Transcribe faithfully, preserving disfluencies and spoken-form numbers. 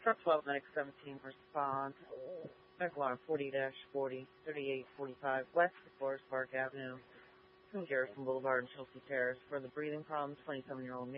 Truck twelve, Medic seventeen, respond. Medical alarm forty dash forty, thirty-eight forty-five, West of Forest Park Avenue, between Garrison Boulevard and Chelsea Terrace, for the breathing problems, twenty-seven-year-old